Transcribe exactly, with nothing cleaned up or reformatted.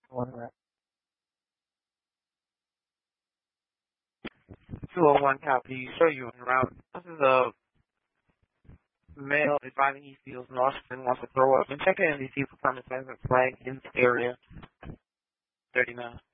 One rep. two oh one copy. Show you en route. This is a male advising he feels nauseous and wants to throw up. And check in and see for permanent flag in the area. thirty-nine.